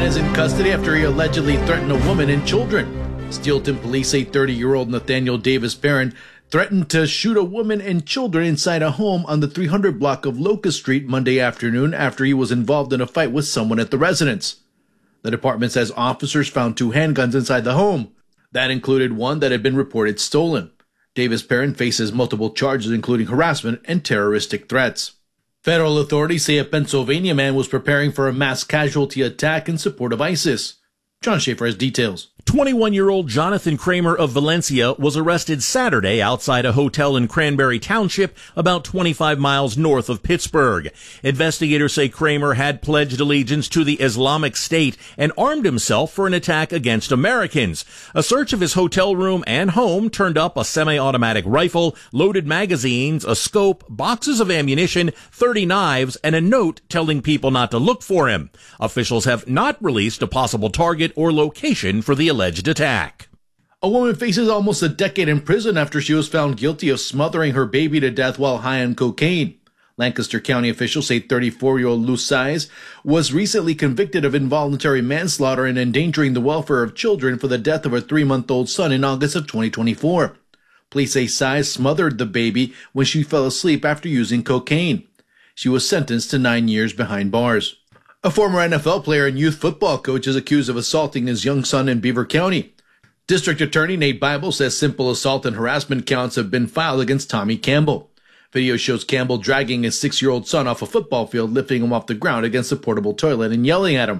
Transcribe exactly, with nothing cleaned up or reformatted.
is in custody after he allegedly threatened a woman and children. Steelton police say thirty-year-old Nathaniel Davis Barron threatened to shoot a woman and children inside a home on the three hundred block of Locust Street Monday afternoon after he was involved in a fight with someone at the residence. The department says officers found two handguns inside the home. That included one that had been reported stolen. Davis Barron faces multiple charges, including harassment and terroristic threats. Federal authorities say a Pennsylvania man was preparing for a mass casualty attack in support of ISIS. John Schaefer has details. twenty-one-year-old Jonathan Kramer of Valencia was arrested Saturday outside a hotel in Cranberry Township, about twenty-five miles north of Pittsburgh. Investigators say Kramer had pledged allegiance to the Islamic State and armed himself for an attack against Americans. A search of his hotel room and home turned up a semi-automatic rifle, loaded magazines, a scope, boxes of ammunition, thirty knives, and a note telling people not to look for him. Officials have not released a possible target or location for the alleged attack. A woman faces almost a decade in prison after she was found guilty of smothering her baby to death while high on cocaine. Lancaster County officials say thirty-four-year-old Lou Size was recently convicted of involuntary manslaughter and endangering the welfare of children for the death of her three-month-old son in August of twenty twenty-four. Police say Size smothered the baby when she fell asleep after using cocaine. She was sentenced to nine years behind bars. A former N F L player and youth football coach is accused of assaulting his young son in Beaver County. District Attorney Nate Bible says simple assault and harassment counts have been filed against Tommy Campbell. Video shows Campbell dragging his six-year-old son off a football field, lifting him off the ground against a portable toilet and yelling at him.